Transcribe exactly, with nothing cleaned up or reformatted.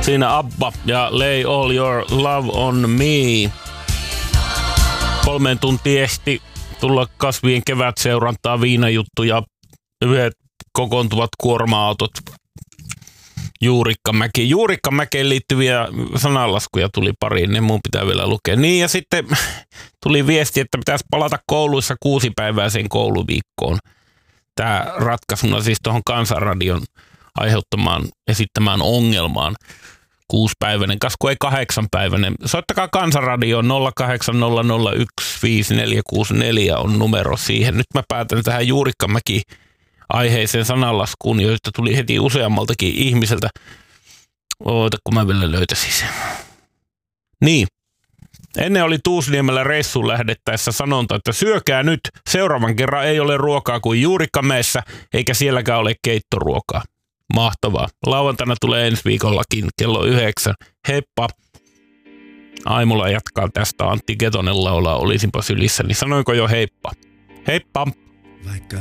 Siinä ABBA ja Lay All Your Love on Me. Kolmeen tuntiin ehti tulla kasvien kevätseurantaa, viinajuttuja, yhdet kokoontuvat kuorma-autot. Juurikkamäki. Juurikkamäkeen liittyviä sananlaskuja tuli pariin, ne mun pitää vielä lukea. Niin ja sitten tuli viesti, että pitäisi palata kouluissa kuusipäiväiseen kouluviikkoon. Tämä ratkaisuna siis tuohon Kansanradion aiheuttamaan, esittämään ongelmaan. Kuusipäiväinen, kasku ei kahdeksanpäiväinen. Soittakaa Kansanradioon nolla kahdeksan nolla nolla yksi viisi neljä kuusi neljä on numero siihen. Nyt mä päätän tähän Juurikkamäki aiheeseen sananlaskuun, joista tuli heti useammaltakin ihmiseltä. Oota, kun mä vielä löytäisin sen. Niin. Ennen oli Tuusniemellä reissuun lähdettäessä sanonta, että syökää nyt. Seuraavan kerran ei ole ruokaa kuin Juurikkamäessä, eikä sielläkään ole keittoruokaa. Mahtavaa. Lauantaina tulee ensi viikollakin kello yhdeksän. Heippa. Aimulla jatkaa tästä. Antti Ketonen laulaa Olisinpa sylissä. Niin sanoinko jo heippa? Heippa. Vaikka